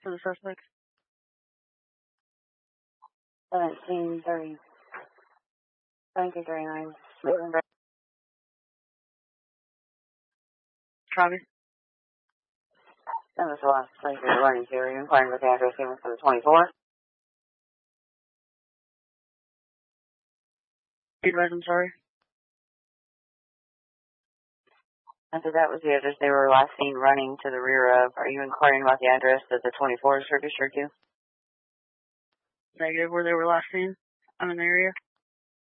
for the suspect? 1739. Copy. That was the last place we were running to. Are you inquiring about the address given for the 24? I'm sorry. I said that was the address they were last seen running to the rear of. Are you inquiring about the address that the 24 is registered to? Negative, where they were last seen. I'm in the area.